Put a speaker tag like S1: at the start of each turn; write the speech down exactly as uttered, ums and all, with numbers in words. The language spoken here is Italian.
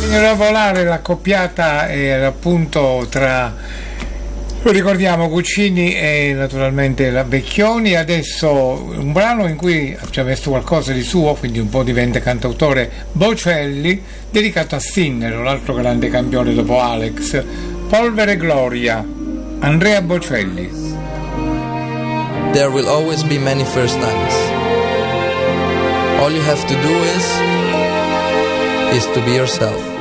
S1: Signora Volare, l'accoppiata era appunto tra, ricordiamo, Guccini e naturalmente la Vecchioni. Adesso un brano in cui ci ha messo qualcosa di suo, quindi un po' diventa cantautore, Bocelli, dedicato a Sinner, l'altro grande campione dopo Alex. Polvere e Gloria, Andrea Bocelli.
S2: There will always be many first times. All you have to do is is to be yourself.